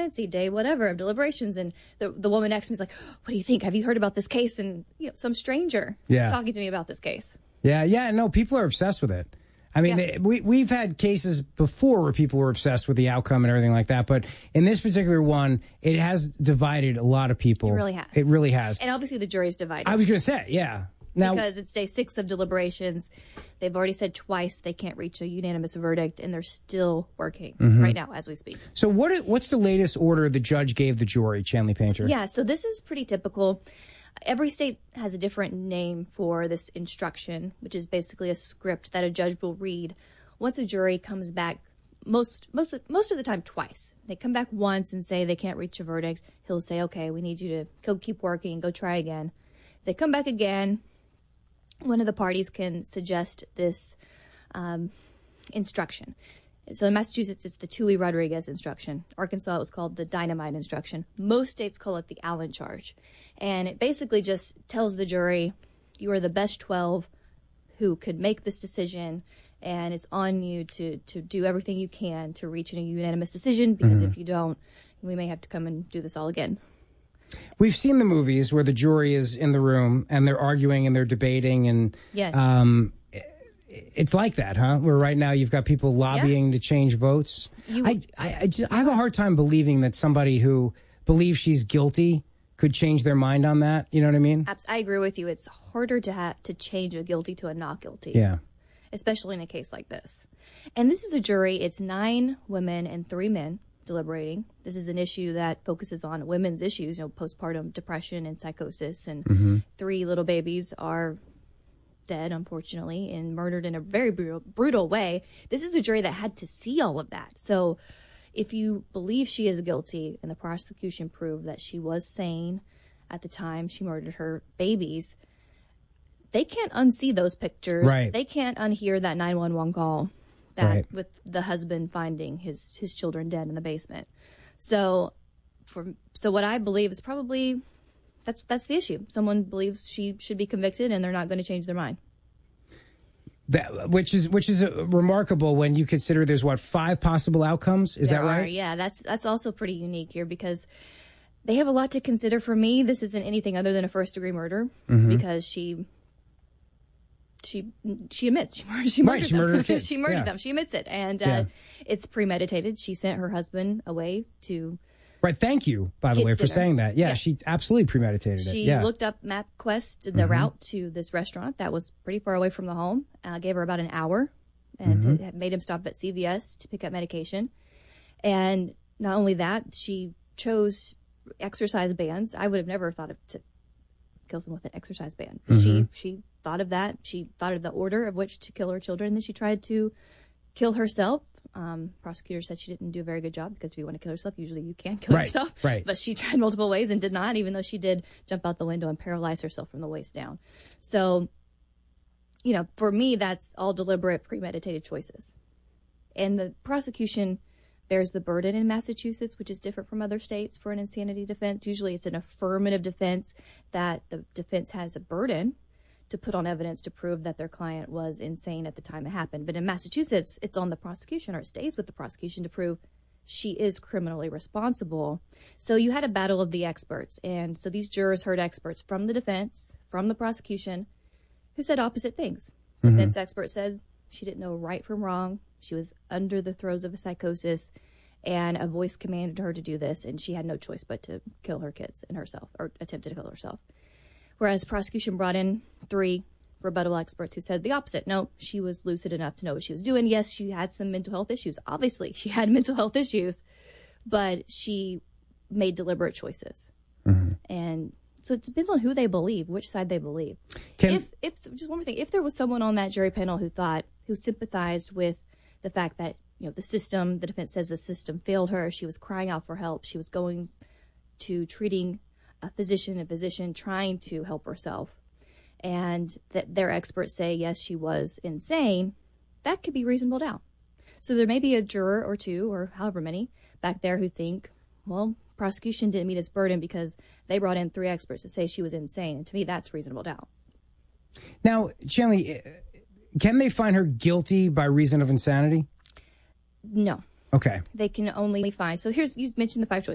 Clancy, day whatever of deliberations. And the woman next to me is like, what do you think? Have you heard about this case? And some stranger talking to me about this case. Yeah. No, people are obsessed with it. I mean, we've had cases before where people were obsessed with the outcome and everything like that. But in this particular one, it has divided a lot of people. It really has. It really has. And obviously the jury's divided. I was going to say, yeah. Now, because it's day 6 of deliberations. They've already said twice they can't reach a unanimous verdict, and they're still working right now as we speak. So what's the latest order the judge gave the jury, Chanley Painter? Yeah, so this is pretty typical. Every state has a different name for this instruction, which is basically a script that a judge will read once a jury comes back, most of the time twice. They come back once and say they can't reach a verdict. He'll say, okay, we need you to go keep working, go try again. They come back again. One of the parties can suggest this instruction. So in Massachusetts, it's the Toohey-Rodriguez instruction. Arkansas, it was called the dynamite instruction. Most states call it the Allen charge. And it basically just tells the jury, you are the best 12 who could make this decision, and it's on you to do everything you can to reach a unanimous decision, because if you don't, we may have to come and do this all again. We've seen the movies where the jury is in the room and they're arguing and they're debating, and yes. It's like that, huh? Where right now you've got people lobbying to change votes. I have a hard time believing that somebody who believes she's guilty could change their mind on that. You know what I mean? I agree with you. It's harder to change a guilty to a not guilty. Yeah. Especially in a case like this. And this is a jury. It's 9 women and 3 men deliberating. This is an issue that focuses on women's issues, postpartum depression and psychosis. And 3 little babies are dead, unfortunately, and murdered in a very brutal way. This is a jury that had to see all of that. So if you believe she is guilty and the prosecution proved that she was sane at the time she murdered her babies, they can't unsee those pictures. Right. They can't unhear that 911 call that with the husband finding his children dead in the basement. So what I believe is probably that's the issue. Someone believes she should be convicted, and they're not going to change their mind. Which is remarkable when you consider there's 5 possible outcomes. Is that right? Yeah, that's also pretty unique here, because they have a lot to consider. For me, this isn't anything other than a first-degree murder, because she admits she murdered them. Kids. She murdered them. She admits it, and it's premeditated. She sent her husband away to. Right. Thank you, by the way, for saying that. Yeah, she absolutely premeditated it. She looked up MapQuest, the route to this restaurant that was pretty far away from the home. Gave her about an hour, and made him stop at CVS to pick up medication. And not only that, she chose exercise bands. I would have never thought to kill someone with an exercise band. She thought of that. She thought of the order of which to kill her children. Then she tried to kill herself. Prosecutor said she didn't do a very good job, because if you want to kill yourself, usually you can kill yourself. Right. But she tried multiple ways and did not, even though she did jump out the window and paralyze herself from the waist down. So, for me, that's all deliberate, premeditated choices. And the prosecution bears the burden in Massachusetts, which is different from other states for an insanity defense. Usually it's an affirmative defense that the defense has a burden to put on evidence to prove that their client was insane at the time it happened. But in Massachusetts, it's on the prosecution, or it stays with the prosecution, to prove she is criminally responsible. So you had a battle of the experts. And so these jurors heard experts from the defense, from the prosecution, who said opposite things. The defense expert said she didn't know right from wrong. She was under the throes of a psychosis, and a voice commanded her to do this, and she had no choice but to kill her kids and herself, or attempted to kill herself. Whereas prosecution brought in 3 rebuttal experts who said the opposite. No, she was lucid enough to know what she was doing. Yes, she had some mental health issues. Obviously, she had mental health issues, but she made deliberate choices. And so it depends on who they believe, which side they believe. If just one more thing, if there was someone on that jury panel who sympathized with the fact that, the defense says the system failed her, she was crying out for help, she was going to treating a physician trying to help herself, and that their experts say, yes, she was insane, that could be reasonable doubt. So there may be a juror or 2, or however many, back there who think, well, prosecution didn't meet its burden because they brought in 3 experts to say she was insane. And to me, that's reasonable doubt. Now, Chanley, can they find her guilty by reason of insanity? No. Okay. They can only find. So you mentioned the 5 choices.